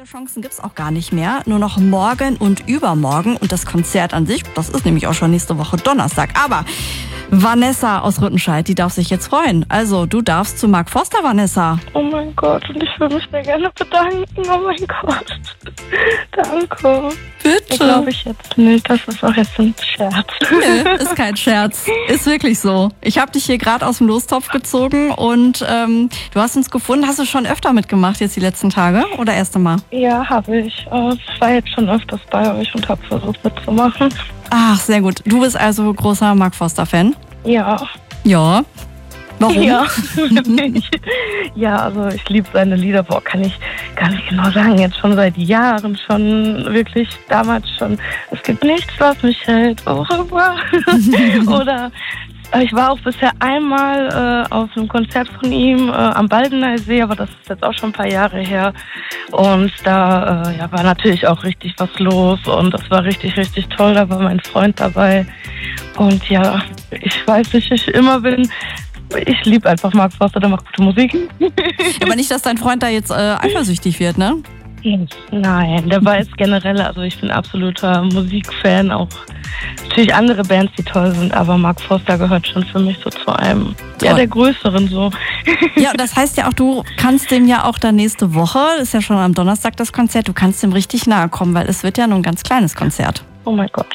viele Chancen gibt's auch gar nicht mehr. Nur noch morgen und übermorgen. Und das Konzert an sich, das ist nämlich auch schon nächste Woche Donnerstag. Aber Vanessa aus Rüttenscheid, die darf sich jetzt freuen. Also, du darfst zu Mark Forster, Vanessa. Oh mein Gott, und ich würde mich sehr gerne bedanken. Oh mein Gott. Danke. Bitte. Glaube ich jetzt nicht. Das ist auch jetzt ein Scherz. Nee, ist kein Scherz. Ist wirklich so. Ich habe dich hier gerade aus dem Lostopf gezogen und du hast uns gefunden. Hast du schon öfter mitgemacht jetzt die letzten Tage oder erste Mal? Ja, habe ich. Ich war jetzt schon öfters bei euch und habe versucht mitzumachen. Ach, sehr gut. Du bist also großer Mark Forster-Fan? Ja. Ja. Warum? Ja, ja, also ich liebe seine Lieder. Boah, kann ich gar nicht genau sagen. Jetzt schon seit Jahren, schon wirklich damals schon. Es gibt nichts, was mich hält. Oh, oder ich war auch bisher einmal auf einem Konzert von ihm am Baldener See, aber das ist jetzt auch schon ein paar Jahre her. Und da war natürlich auch richtig was los und das war richtig, richtig toll. Da war mein Freund dabei. Und ja, ich weiß nicht, ich liebe einfach Mark Forster, der macht gute Musik. Aber nicht, dass dein Freund da jetzt eifersüchtig wird, ne? Nein, der weiß generell, also ich bin absoluter Musikfan, auch natürlich andere Bands, die toll sind, aber Mark Forster gehört schon für mich so zu einem der größeren so. Ja, und das heißt ja auch, du kannst dem ja auch dann nächste Woche, das ist ja schon am Donnerstag das Konzert, du kannst dem richtig nahe kommen, weil es wird ja nur ein ganz kleines Konzert. Oh mein Gott.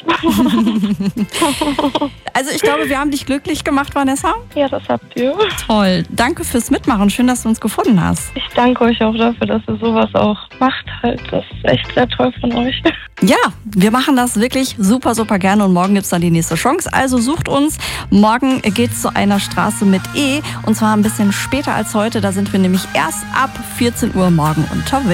Also ich glaube, wir haben dich glücklich gemacht, Vanessa. Ja, das habt ihr. Toll. Danke fürs Mitmachen. Schön, dass du uns gefunden hast. Ich danke euch auch dafür, dass ihr sowas auch macht. Halt. Das ist echt sehr toll von euch. Ja, wir machen das wirklich super, super gerne und morgen gibt's dann die nächste Chance. Also sucht uns. Morgen geht's zu einer Straße mit E und zwar ein bisschen später als heute. Da sind wir nämlich erst ab 14 Uhr morgen unterwegs.